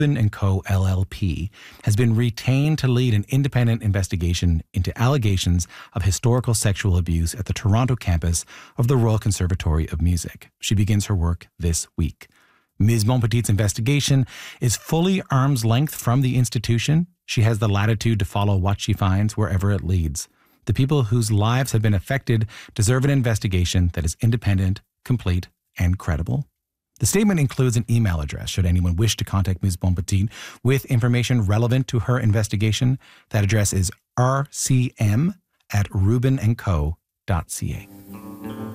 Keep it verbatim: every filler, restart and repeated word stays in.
Rubin and Co. L L P has been retained to lead an independent investigation into allegations of historical sexual abuse at the Toronto campus of the Royal Conservatory of Music. She begins her work this week. Miz Bonpetit's investigation is fully arm's length from the institution. She has the latitude to follow what she finds wherever it leads. The people whose lives have been affected deserve an investigation that is independent, complete, and credible. The statement includes an email address should anyone wish to contact Miz Bonpetit with information relevant to her investigation. That address is r c m at rubin and co dot c a.